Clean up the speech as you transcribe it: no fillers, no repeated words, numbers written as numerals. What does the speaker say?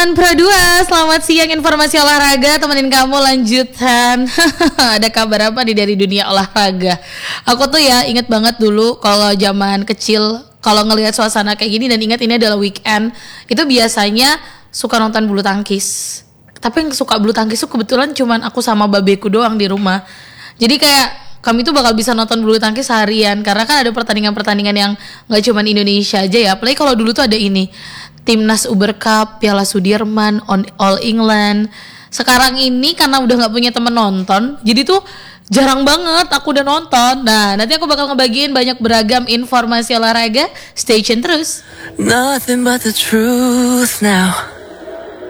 teman Pro 2, selamat siang informasi olahraga, temenin kamu lanjutan. Ada kabar apa nih dari dunia olahraga? Aku tuh ya inget banget dulu kalau zaman kecil, kalau ngelihat suasana kayak gini dan ingat ini adalah weekend, itu biasanya suka nonton bulu tangkis. Tapi yang suka bulu tangkis tuh kebetulan cuman aku sama babeku doang di rumah. Jadi kayak kami tuh bakal bisa nonton bulu tangkis seharian karena kan ada pertandingan-pertandingan yang nggak cuman Indonesia aja ya. Apalagi kalau dulu tuh ada ini Timnas Uber Cup, Piala Sudirman, All England. Sekarang ini karena udah nggak punya temen nonton, jadi tuh jarang banget aku udah nonton. Nah, nanti aku bakal ngebagiin banyak beragam informasi olahraga. Stay tune terus. Nothing but the truth now.